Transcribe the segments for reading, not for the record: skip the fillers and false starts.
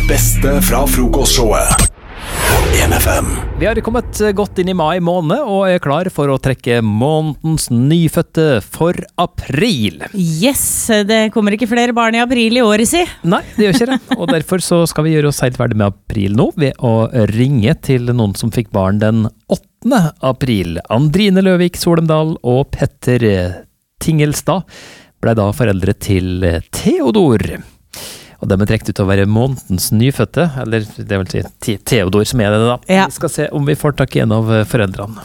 beste fra frokostshowet på 1FM. Vi har kommet godt inn i mai måned og er klar for å trekke månedens nyfødte for april. Yes, det kommer ikke flere barn i april i året, si. Nei, det gjør ikke det. Og derfor så skal vi gjøre oss helt ferdig med april nå ved å ringe til noen som fikk barn den 8. april. Andrine Løvik Solemdal og Petter Tingelstad ble da foreldre til Theodor. Og de er trekt ut til å være månedens nyfødte, eller det vil si Theodor som er det da. Ja. Vi skal se om vi får tak i en av foreldrene.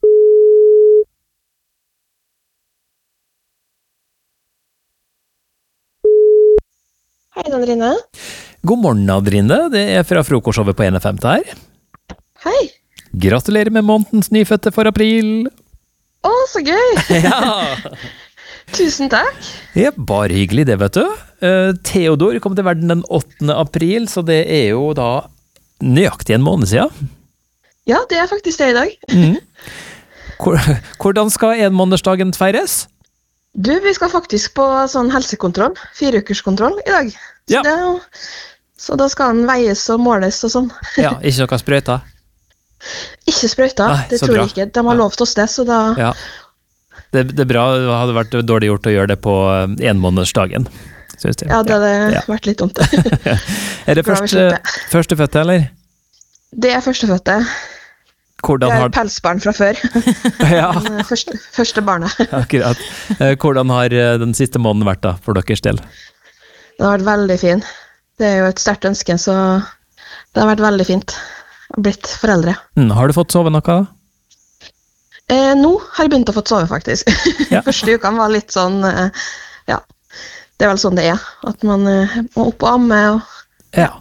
Hei, Andrine. God morgen, Andrine. Det er fra frokostshowet på 1FM det her. Hei. Gratulerer med månedens nyfødte for april. Å, så gøy. Ja! Tusen takk. Ja, bare hyggelig det, vet du. Theodor kom til verden den 8. april, så det er jo da nøyaktig en måned siden. Ja, det er faktisk det i dag. Hvordan skal enmånedersdagen feires? Du, vi skal faktisk på sånn helsekontroll, 4-ukerskontroll i dag. Ja. Så da skal den veies og måles og sånn. Ja, ikke noe sprøyta? Ikke sprøyta, Nei, det så tror bra. jeg ikke. De har lovt oss det, så da... Ja. Det er bra, det hadde vært dårlig gjort å gjøre det på enmånedersdagen, synes jeg. Ja, det hadde vært litt dumt. Er det Bra, vi slipper. førstefødte, eller? Det er førstefødte. Hvordan Jeg har... er pelsbarn fra før. Ja, Men første barnet. akkurat. Hvordan har den siste måneden vært da, for deres del? Det har vært veldig fin. Det er jo et sterkt ønske, så det har vært veldig fint. Jeg har blitt foreldre. Har du fått sove noe da? Nå har jeg begynt å få sove, faktisk. Ja. Første uken var litt sånn, ja, det er vel sånn det er, at man må opp og amme. Ja.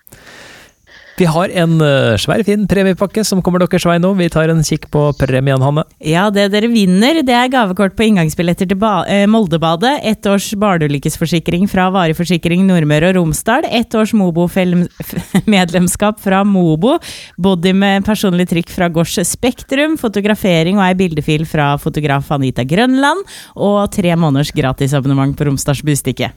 Vi har en svær fin premiepakke som kommer deres vei nå. Vi tar en kikk på premien, Hanne. Ja, det dere vinner, det er gavekort på inngangsbilletter til Moldebadet, 1 års barneulykkesforsikring fra Varig Forsikring Nordmøre og Romsdal, 1 års Mobo-medlemskap fra Mobo, body med personlig trykk fra Gors Spektrum, fotografering og ei bildefil fra fotograf Anita Grønland, og 3 måneders gratisabonnement på Romsdals Bustikke.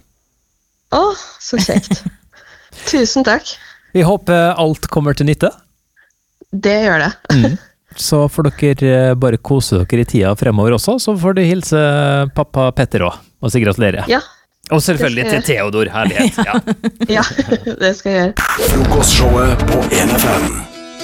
Så kjekt. Tusen takk. Vi håper alt kommer til nytte. Det gjør det. Så får dere bare kose dere i tida fremover også, så får du hilse pappa Petter også, og si gratulerer. Ja, Og selvfølgelig til Theodor, herlighet. Ja. ja, det skal jeg gjøre. Frokostshowet på 1FM.